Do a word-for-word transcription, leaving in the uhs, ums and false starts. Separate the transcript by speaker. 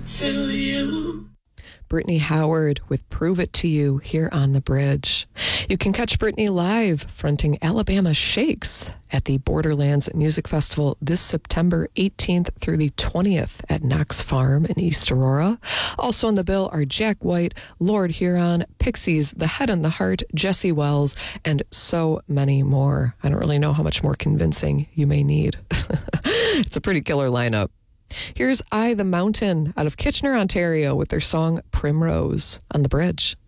Speaker 1: to you.
Speaker 2: Brittany Howard with Prove It to You here on The Bridge. You can catch Brittany live fronting Alabama Shakes at the Borderlands Music Festival this September eighteenth through the twentieth at Knox Farm in East Aurora. Also on the bill are Jack White, Lord Huron, Pixies, The Head and the Heart, Jesse Wells, and so many more. I don't really know how much more convincing you may need. It's a pretty killer lineup. Here's I the Mountain out of Kitchener, Ontario with their song Primrose on The Bridge.